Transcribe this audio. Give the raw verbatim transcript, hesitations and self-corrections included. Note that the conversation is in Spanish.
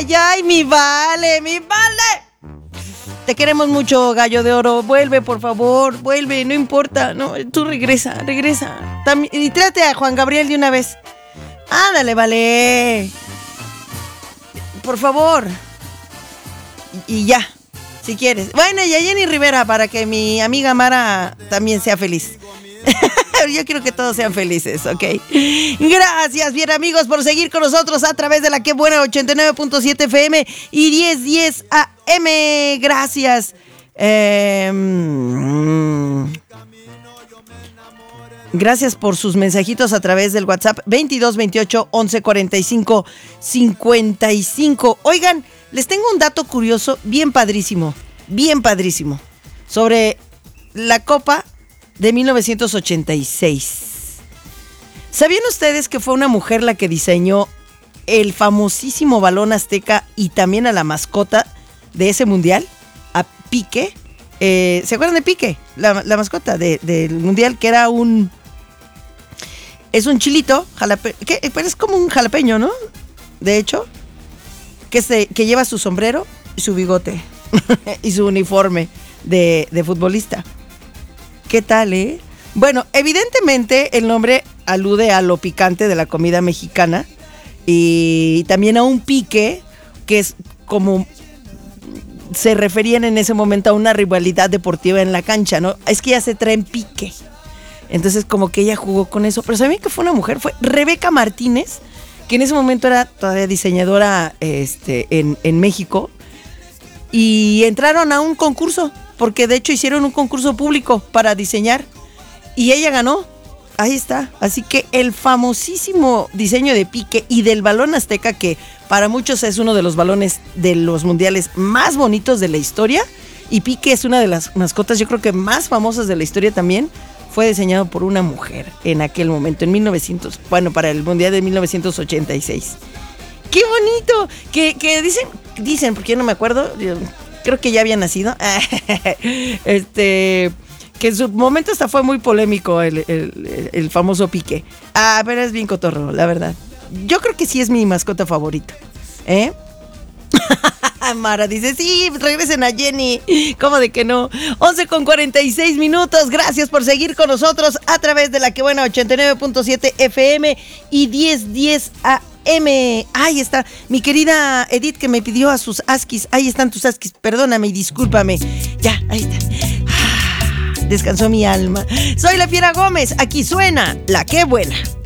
Ay, ay, mi vale, mi vale. Te queremos mucho, gallo de oro. Vuelve, por favor, vuelve, no importa. No, tú regresa, regresa. También, y trate a Juan Gabriel de una vez. Ándale, vale. Por favor. Y, y ya, si quieres. Bueno, y a Jenny Rivera, para que mi amiga Mara también sea feliz. Yo quiero que todos sean felices, ¿ok? Gracias, bien amigos, por seguir con nosotros a través de la Que Buena ochenta y nueve punto siete F M y diez diez A M. Gracias. Eh, gracias por sus mensajitos a través del WhatsApp veintidós veintiocho once cuarenta y cinco cincuenta y cinco. Oigan, les tengo un dato curioso, bien padrísimo, bien padrísimo, sobre la Copa de mil novecientos ochenta y seis. ¿Sabían ustedes que fue una mujer la que diseñó el famosísimo balón azteca y también a la mascota de ese mundial? A Pique. Eh, ¿Se acuerdan de Pique? La, la mascota de, del mundial, que era un... Es un chilito, jalape, que, pero es como un jalapeño, ¿no? De hecho, que, se, que lleva su sombrero y su bigote y su uniforme de, de futbolista. ¿Qué tal, eh? Bueno, evidentemente el nombre alude a lo picante de la comida mexicana y también a un pique, que es como se referían en ese momento a una rivalidad deportiva en la cancha, ¿no? Es que ya se traen pique. Entonces como que ella jugó con eso. Pero ¿saben que fue una mujer? Fue Rebeca Martínez, que en ese momento era todavía diseñadora este, en, en México. Y entraron a un concurso, porque de hecho hicieron un concurso público para diseñar y ella ganó. Ahí está. Así que el famosísimo diseño de Pique y del balón azteca, que para muchos es uno de los balones de los mundiales más bonitos de la historia, y Pique es una de las mascotas yo creo que más famosas de la historia también, fue diseñado por una mujer en aquel momento, en mil novecientos, bueno, para el mundial de mil novecientos ochenta y seis. ¡Qué bonito! Que, que dicen, dicen, porque yo no me acuerdo, yo creo que ya había nacido, este, que en su momento hasta fue muy polémico el, el, el famoso Pique. Ah, pero es bien cotorro, la verdad. Yo creo que sí es mi mascota favorita, ¿eh? Mara dice, sí, regresen a Jenny. ¿Cómo de que no? once con cuarenta y seis minutos. Gracias por seguir con nosotros a través de la Que Buena ochenta y nueve punto siete F M y diez diez A M. Ahí está mi querida Edith, que me pidió a sus askis. Ahí están tus askis. Perdóname y discúlpame. Ya, ahí están. Ah, descansó mi alma. Soy la Fiera Gómez. Aquí suena La Que Buena.